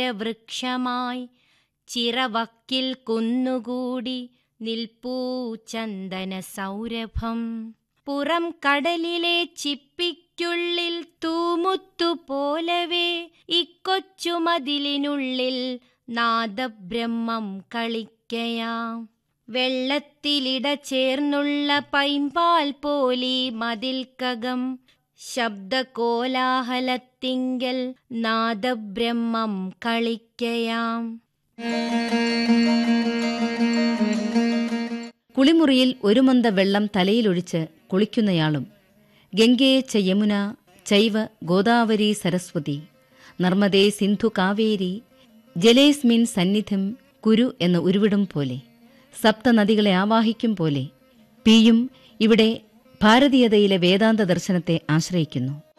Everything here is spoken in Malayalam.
വൃക്ഷമായി ചിറവക്കിൽ കുന്നുകൂടി നിൽപ്പൂ ചന്ദന സൗരഭം. പുറം കടലിലെ ചിപ്പിക്കുള്ളിൽ തൂമുത്തു പോലവേ ഇക്കൊച്ചുമതിലിനുള്ളിൽ നാദബ്രഹ്മം കളിക്കയാം. വെള്ളത്തിലിട ചേർന്നുള്ള പൈമ്പാൽ പോലീ മതിൽക്കകം ശബ്ദകോലാഹലത്തിങ്കൽ നാദബ്രഹ്മം കളിക്കയാം. കുളിമുറിയിൽ ഒരു മന്ത വെള്ളം തലയിലൊഴിച്ച് കുളിക്കുന്നയാളും ഗംഗേ ച യമുന ചൈവ ഗോദാവരി സരസ്വതി നർമ്മദേ സിന്ധു കാവേരി ജലേസ്മിൻ സന്നിധിം കുരു എന്ന ഉരുവിടും പോലെ, സപ്തനദികളെ ആവാഹിക്കും പോലെ പിയും ഇവിടെ ഭാരതീയതയിലെ വേദാന്ത ദർശനത്തെ ആശ്രയിക്കുന്നു.